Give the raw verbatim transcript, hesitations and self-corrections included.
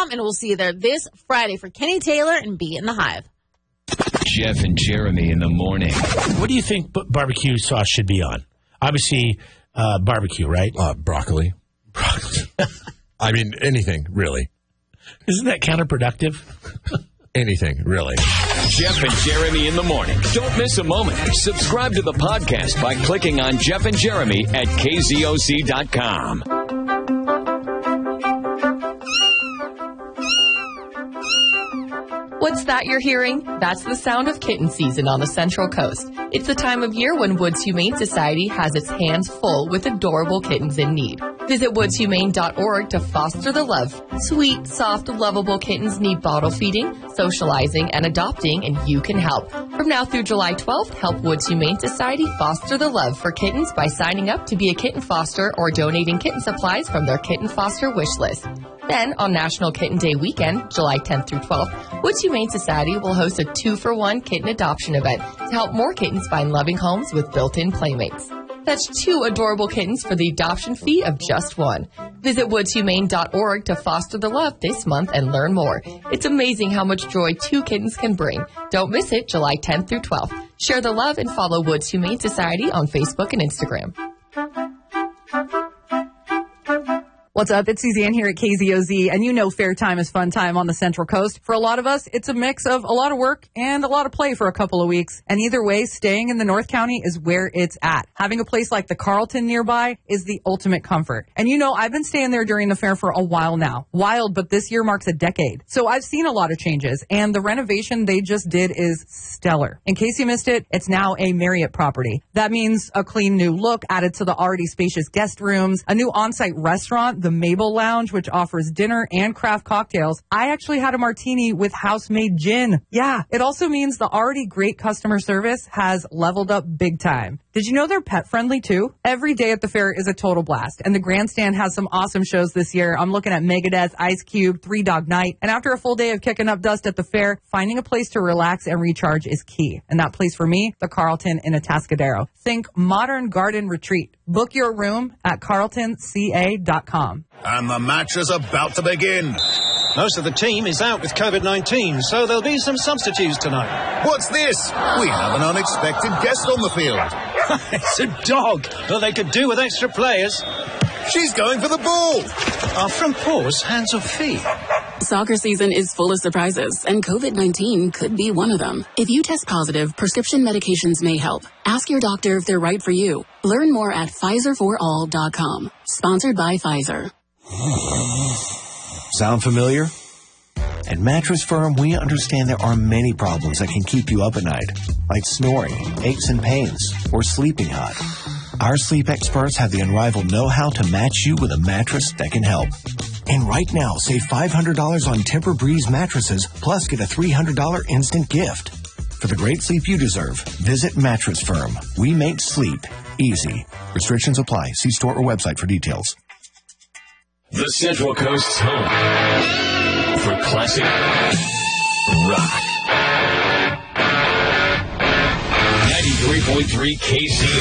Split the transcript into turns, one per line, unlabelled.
com, and we'll see you there this Friday for Kenny Taylor and Be in the Hive.
Jeff and Jeremy in the morning.
What do you think b- barbecue sauce should be on? Obviously, uh, barbecue, right?
Uh, broccoli.
Broccoli.
I mean, anything, really.
Isn't that counterproductive?
Anything, really.
Jeff and Jeremy in the morning. Don't miss a moment. Subscribe to the podcast by clicking on Jeff and Jeremy at K Z O C dot com.
What's that you're hearing? That's the sound of kitten season on the Central Coast. It's the time of year when Woods Humane Society has its hands full with adorable kittens in need. Visit woods humane dot org to foster the love. Sweet, soft, lovable kittens need bottle feeding, socializing, and adopting, and you can help. From now through July twelfth, help Woods Humane Society foster the love for kittens by signing up to be a kitten foster or donating kitten supplies from their kitten foster wish list. Then, on National Kitten Day weekend, July tenth through twelfth, Woods Humane Society will host a two-for-one kitten adoption event to help more kittens find loving homes with built-in playmates. That's two adorable kittens for the adoption fee of just one. Visit woods humane dot org to foster the love this month and learn more. It's amazing how much joy two kittens can bring. Don't miss it, July tenth through twelfth. Share the love and follow Woods Humane Society on Facebook and Instagram.
What's up? It's Suzanne here at K Z O Z, and you know fair time is fun time on the Central Coast. For a lot of us, it's a mix of a lot of work and a lot of play for a couple of weeks. And either way, staying in the North County is where it's at. Having a place like the Carlton nearby is the ultimate comfort. And you know, I've been staying there during the fair for a while now. Wild, but this year marks a decade. So I've seen a lot of changes, and the renovation they just did is stellar. In case you missed it, it's now a Marriott property. That means a clean new look added to the already spacious guest rooms, a new on-site restaurant, the Mabel Lounge, which offers dinner and craft cocktails. I actually had a martini with house-made gin. Yeah, it also means the already great customer service has leveled up big time. Did you know they're pet-friendly, too? Every day at the fair is a total blast, and the grandstand has some awesome shows this year. I'm looking at Megadeth, Ice Cube, Three Dog Night, and after a full day of kicking up dust at the fair, finding a place to relax and recharge is key. And that place for me, the Carlton in Atascadero. Think modern garden retreat. Book your room at carlton c a dot com.
And the match is about to begin.
Most of the team is out with covid nineteen, so there'll be some substitutes tonight.
What's this? We have an unexpected guest on the field.
It's a dog. Well, they could do with extra players.
She's going for the ball.
Our front paws, hands or feet.
Soccer season is full of surprises, and covid nineteen could be one of them. If you test positive, prescription medications may help. Ask your doctor if they're right for you. Learn more at Pfizer for all dot com. Sponsored by Pfizer.
Sound familiar? At Mattress Firm, we understand there are many problems that can keep you up at night, like snoring, aches and pains, or sleeping hot. Our sleep experts have the unrivaled know-how to match you with a mattress that can help. And right now, save five hundred dollars on Tempur-Breeze mattresses, plus get a three hundred dollars instant gift. For the great sleep you deserve, visit Mattress Firm. We make sleep easy. Restrictions apply. See store or website for details.
The Central Coast's home for classic rock. ninety-three point three K C